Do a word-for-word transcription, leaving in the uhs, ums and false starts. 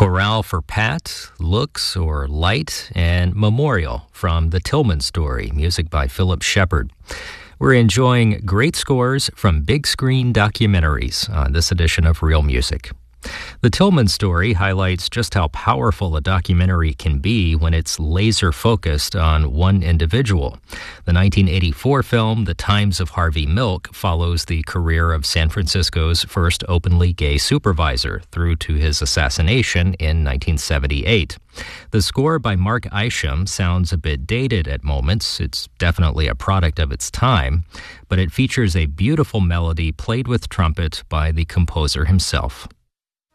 Chorale for Pat, Looks or Light, and Memorial from The Tillman Story, music by Philip Shepard. We're enjoying great scores from big screen documentaries on this edition of Real Music. The Tillman Story highlights just how powerful a documentary can be when it's laser-focused on one individual. The nineteen eighty-four film, The Times of Harvey Milk, follows the career of San Francisco's first openly gay supervisor through to his assassination in nineteen seventy-eight. The score by Mark Isham sounds a bit dated at moments. It's definitely a product of its time, but it features a beautiful melody played with trumpet by the composer himself.